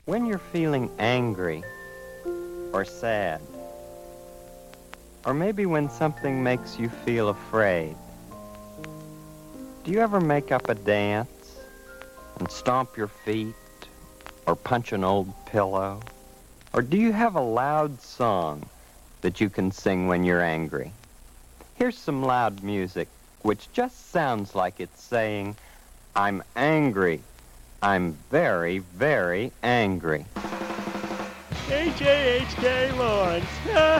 When you're feeling angry or sad, or maybe when something makes you feel afraid, do you ever make up a dance and stomp your feet or punch an old pillow? Or do you have a loud song that you can sing when you're angry? Here's some loud music which just sounds like it's saying, I'm angry. I'm very, very angry. H.A.H.K. Lawrence.